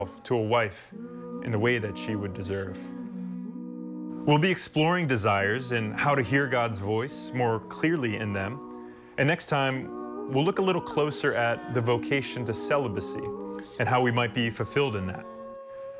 to a wife in the way that she would deserve. We'll be exploring desires and how to hear God's voice more clearly in them. And next time, we'll look a little closer at the vocation to celibacy and how we might be fulfilled in that.